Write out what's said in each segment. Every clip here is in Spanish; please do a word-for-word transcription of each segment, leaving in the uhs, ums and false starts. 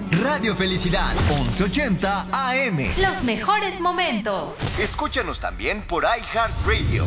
Radio Felicidad, once ochenta A M. Los mejores momentos. Escúchanos también por iHeartRadio.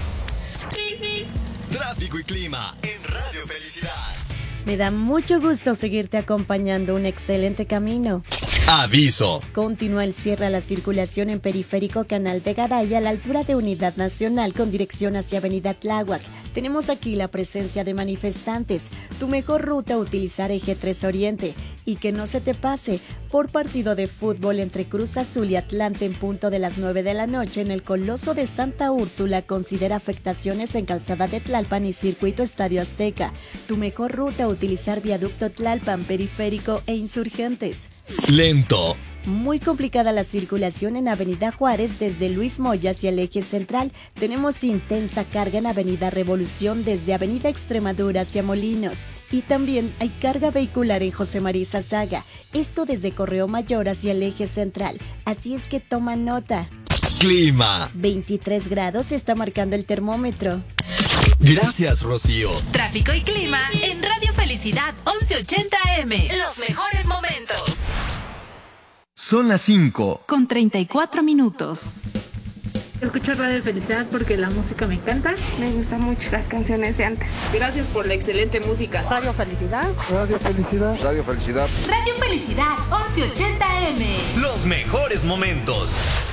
Tráfico y clima en Radio Felicidad. Me da mucho gusto seguirte acompañando. Un excelente camino. Aviso. Continúa el cierre a la circulación en Periférico Canal de Garay a la altura de Unidad Nacional con dirección hacia Avenida Tláhuac. Tenemos aquí la presencia de manifestantes. Tu mejor ruta, utilizar Eje tres Oriente. Y que no se te pase, por partido de fútbol entre Cruz Azul y Atlante en punto de las nueve de la noche en el Coloso de Santa Úrsula, considera afectaciones en Calzada de Tlalpan y Circuito Estadio Azteca. Tu mejor ruta, utilizar Viaducto Tlalpan, Periférico e Insurgentes. Lento. Muy complicada la circulación en Avenida Juárez desde Luis Moya hacia el eje central. Tenemos intensa carga en Avenida Revolución desde Avenida Extremadura hacia Molinos. Y también hay carga vehicular en José María Saga. Esto desde Correo Mayor hacia el eje central. Así es que toma nota. Clima. veintitrés grados se está marcando el termómetro. Gracias, Rocío. Tráfico y clima en Radio Felicidad, once ochenta A M. Los mejores momentos. Son las cinco. Con treinta y cuatro minutos. Escucho Radio Felicidad porque la música me encanta. Me gustan mucho las canciones de antes. Gracias por la excelente música. Radio Felicidad. Radio Felicidad. Radio Felicidad. Radio Felicidad, once ochenta A M. Los mejores momentos.